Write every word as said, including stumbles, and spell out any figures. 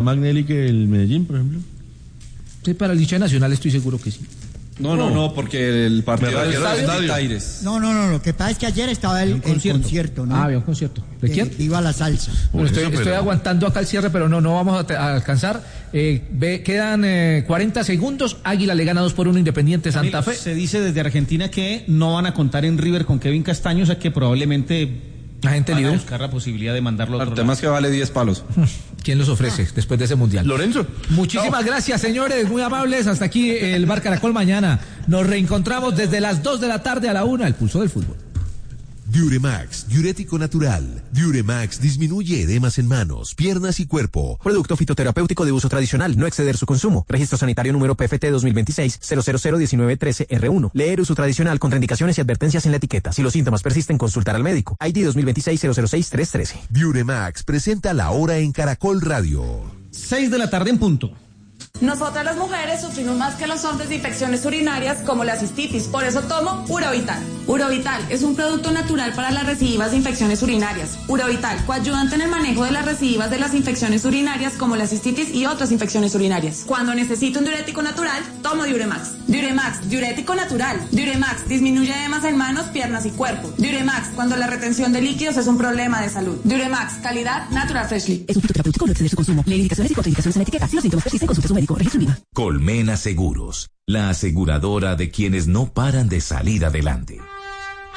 Magnelli que el Medellín, por ejemplo? Sí, para el hincha de Nacional estoy seguro que sí. No, no, no, porque el partido del estadio Aires. No, no, no, lo que pasa es que ayer estaba el, el concierto. concierto, ¿no? Ah, había un concierto. ¿De quién? Eh, Viva la salsa. Bueno, estoy, Eso, pero- estoy aguantando acá el cierre, pero no, no vamos a, te- a alcanzar. Eh, ve, quedan eh, cuarenta segundos. Águila le gana dos por uno Independiente Santa Fe. Se dice desde Argentina que no van a contar en River con Kevin Castaño, o sea que probablemente La gente van a libre. buscar la posibilidad de mandarlo a El otro tema lado. es que vale diez palos. ¿Quién los ofrece después de ese mundial? Lorenzo. Muchísimas gracias, señores, muy amables. Hasta aquí el Bar Caracol. Mañana nos reencontramos desde las dos de la tarde a la una, el pulso del fútbol. Diuremax, diurético natural. Diuremax disminuye edemas en manos, piernas y cuerpo. Producto fitoterapéutico de uso tradicional, no exceder su consumo. Registro sanitario número P F T dos mil veintiséis cero cero cero diecinueve trece R uno. Leer uso tradicional, contraindicaciones y advertencias en la etiqueta. Si los síntomas persisten, consultar al médico. I D dos mil veintiséis cero cero seis tres trece. Diuremax presenta la hora en Caracol Radio. Seis de la tarde en punto. Nosotras las mujeres sufrimos más que los hombres de infecciones urinarias como la cistitis, por eso tomo Urovital. Urovital es un producto natural para las recidivas de infecciones urinarias. Urovital, coayudante en el manejo de las recidivas de las infecciones urinarias como la cistitis y otras infecciones urinarias. Cuando necesito un diurético natural, tomo Diuremax. Diuremax, diurético natural. Diuremax disminuye edemas en manos, piernas y cuerpo. Diuremax, cuando la retención de líquidos es un problema de salud. Diuremax, calidad Natural Freshly. Es un fitoterapéutico, no exceder su consumo. Leer indicaciones y contraindicaciones en la etiqueta. Si los síntomas persisten, consulte a su médico. Registro INVIMA. Colmena Seguros, la aseguradora de quienes no paran de salir adelante.